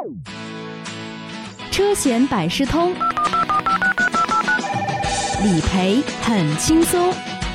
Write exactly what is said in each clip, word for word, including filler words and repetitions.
车险百事通，理赔很轻松。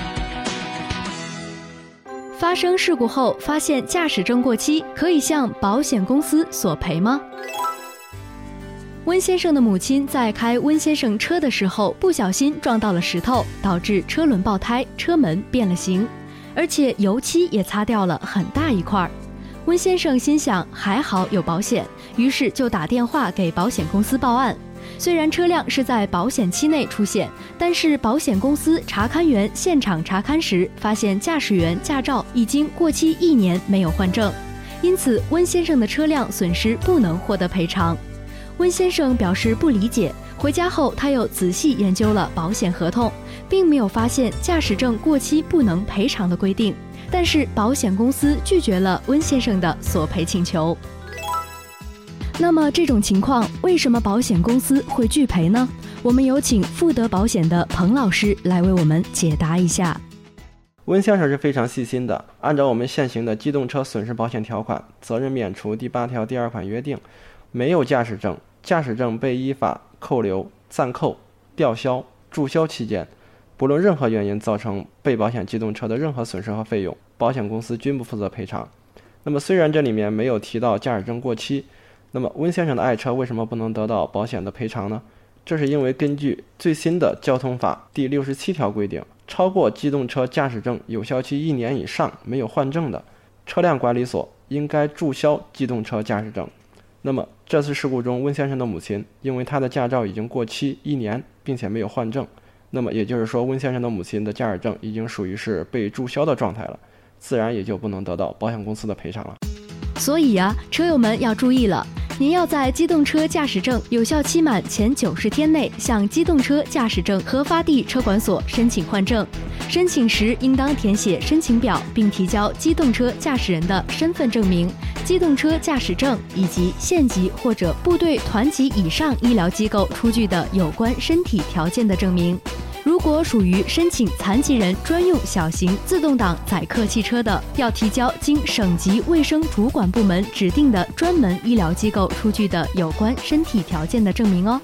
发生事故后发现驾驶证过期，可以向保险公司索赔吗？温先生的母亲在开温先生车的时候不小心撞到了石头，导致车轮爆胎，车门变了形，而且油漆也擦掉了很大一块。温先生心想还好有保险，于是就打电话给保险公司报案。虽然车辆是在保险期内出险，但是保险公司查勘员现场查勘时发现驾驶员驾照已经过期一年没有换证，因此温先生的车辆损失不能获得赔偿。温先生表示不理解，回家后他又仔细研究了保险合同，并没有发现驾驶证过期不能赔偿的规定，但是保险公司拒绝了温先生的索赔请求。那么这种情况为什么保险公司会拒赔呢？我们有请富德保险的彭老师来为我们解答一下。 温先生是非常细心的，按照我们现行的机动车损失保险条款责任免除第八条第二款约定，没有驾驶证，驾驶证被依法扣留、暂扣、吊销、注销期间，不论任何原因造成被保险机动车的任何损失和费用，保险公司均不负责赔偿。那么虽然这里面没有提到驾驶证过期，那么温先生的爱车为什么不能得到保险的赔偿呢？这是因为根据最新的交通法第六十七条规定，超过机动车驾驶证有效期一年以上没有换证的，车辆管理所应该注销机动车驾驶证。那么这次事故中，温先生的母亲因为他的驾照已经过期一年并且没有换证，那么也就是说温先生的母亲的驾驶证已经属于是被注销的状态了，自然也就不能得到保险公司的赔偿了。 所以啊，车友们要注意了，您要在机动车驾驶证有效期满前九十天内向机动车驾驶证核发地车管所申请换证。申请时应当填写申请表，并提交机动车驾驶人的身份证明、机动车驾驶证以及县级或者部队团级以上医疗机构出具的有关身体条件的证明。如果属于申请残疾人专用小型自动挡载客汽车的，要提交经省级卫生主管部门指定的专门医疗机构出具的有关身体条件的证明哦。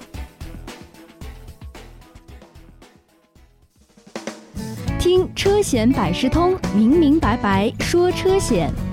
听车险百事通，明明白白说车险。